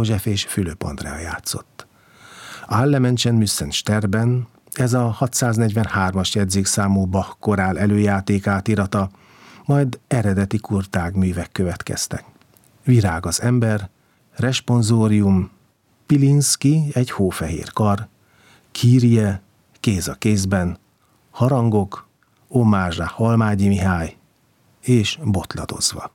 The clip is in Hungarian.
József és Fülöp Andrea játszott. Alle Menschen müssen sterben, ez a 643-as jegyzékszámú Bach korál előjáték átirata, majd eredeti kurtágművek következtek. Virág az ember, Responsorium, Pilinszky, egy hófehér kar, Kyrie, kéz a kézben, harangok, Omázsra Halmágyi Mihály és Botladozva.